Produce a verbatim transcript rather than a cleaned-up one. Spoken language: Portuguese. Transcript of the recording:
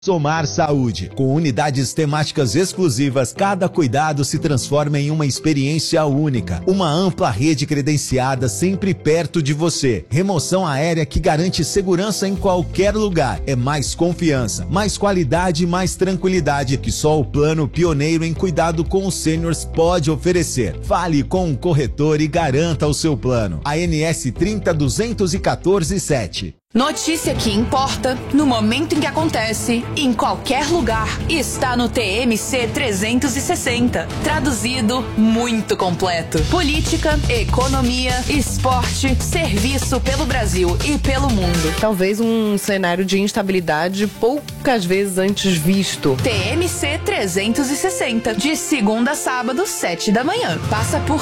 Somar Saúde. Com unidades temáticas exclusivas, cada cuidado se transforma em uma experiência única. Uma ampla rede credenciada sempre perto de você. Remoção aérea que garante segurança em qualquer lugar. É mais confiança, mais qualidade e mais tranquilidade que só o plano pioneiro em cuidado com os sêniors pode oferecer. Fale com um corretor e garanta o seu plano. A N S trinta duzentos e quatorze sete. Notícia que importa, no momento em que acontece, em qualquer lugar, está no T M C trezentos e sessenta. Traduzido, muito completo. Política, economia, esporte, serviço pelo Brasil e pelo mundo. Talvez um cenário de instabilidade poucas vezes antes visto. T M C trezentos e sessenta, de segunda a sábado, sete da manhã. Passa por